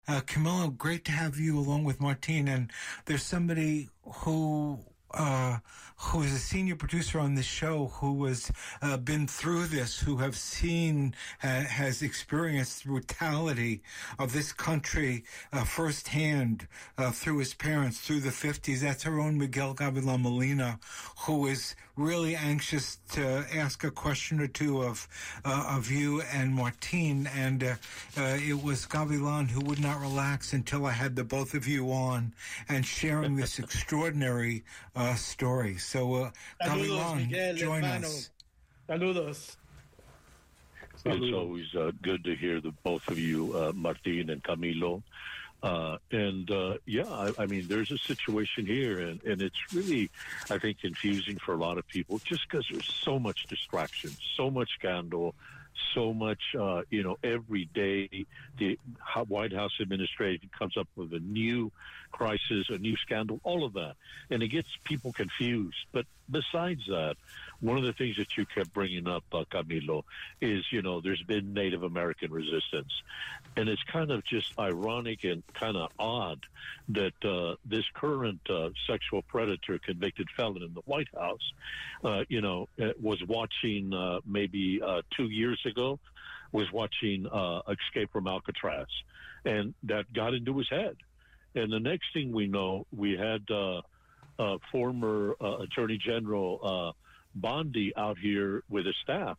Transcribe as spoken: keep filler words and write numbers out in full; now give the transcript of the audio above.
Uh, Camilo, great to have you along with Martine. And there's somebody who uh, who is a senior producer on this show who has uh, been through this, who have seen, uh, has experienced the brutality of this country uh, firsthand uh, through his parents, through the fifties. That's our own Miguel Gavilan Molina, who is really anxious to ask a question or two of uh, of you and Martine. And uh, uh, it was Gavilan who would not relax until I had the both of you on and sharing this extraordinary uh, story. So, uh, Gavilan, Miguel, join hermano. us. Saludos. It's always uh, good to hear the both of you, uh, Martin and Camilo. Uh, and, uh, yeah, I, I mean, there's a situation here, and, and it's really, I think, confusing for a lot of people just because there's so much distraction, so much scandal, so much, uh, you know, every day the White House administration comes up with a new crisis, a new scandal, all of that. And it gets people confused. But besides that, one of the things that you kept bringing up, uh, Camilo, is, you know, there's been Native American resistance. And it's kind of just ironic and kind of odd that uh, this current uh, sexual predator convicted felon in the White House, uh, you know, was watching uh, maybe uh, two years ago, was watching uh, Escape from Alcatraz. And that got into his head. And the next thing we know, we had uh, uh, former uh, Attorney General uh, Bondi out here with his staff